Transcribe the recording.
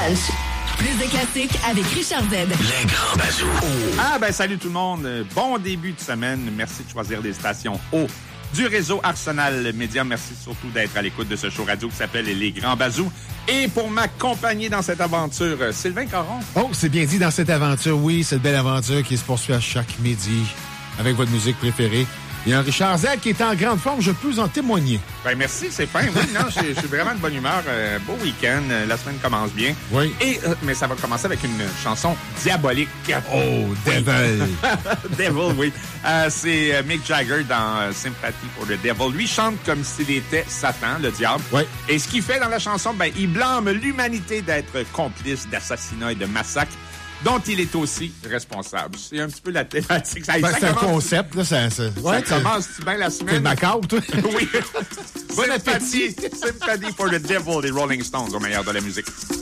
Lunch. Plus de classiques avec Richard Z. Les grands bazous. Salut tout le monde. Bon début de semaine. Merci de choisir des stations haut du réseau Arsenal Média. Merci surtout d'être à l'écoute de ce show radio qui s'appelle Les Grands Bazous. Et pour m'accompagner dans cette aventure, Sylvain Caron. Oh, c'est bien dit, dans cette aventure, oui, cette belle aventure qui se poursuit à chaque midi avec votre musique préférée. Il y a un Richard Z qui est en grande forme, je peux en témoigner. Ben merci, c'est fin. Oui, non, je suis vraiment de bonne humeur. Beau week-end, la semaine commence bien. Oui. Mais ça va commencer avec une chanson diabolique. Oh, Devil. Devil, oui. C'est Mick Jagger dans Sympathy for the Devil. Lui chante comme s'il était Satan, le diable. Oui. Et ce qu'il fait dans la chanson, il blâme l'humanité d'être complice d'assassinats et de massacres dont il est aussi responsable. C'est un petit peu la thématique. Ça c'est un concept, là. Ça commence-tu bien la semaine? T'es macabre, toi? Oui. Bon appétit. Sympathy for the Devil des Rolling Stones au meilleur de la musique.